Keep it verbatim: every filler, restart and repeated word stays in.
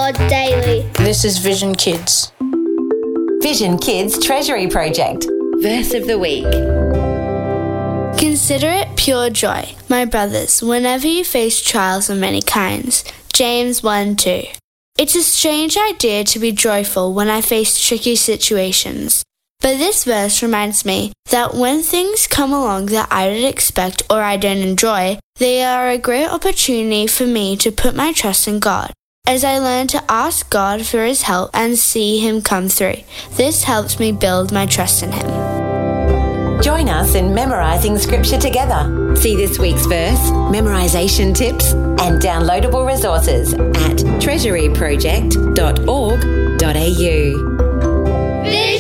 God daily. This is Vision Kids. Vision Kids Treasury Project. Verse of the Week. Consider it pure joy, my brothers, whenever you face trials of many kinds. James one two. It's a strange idea to be joyful when I face tricky situations. But this verse reminds me that when things come along that I don't expect or I don't enjoy, they are a great opportunity for me to put my trust in God, as I learn to ask God for His help and see Him come through. This helps me build my trust in Him. Join us in memorising Scripture together. See this week's verse, memorisation tips and downloadable resources at treasury project dot org dot a u.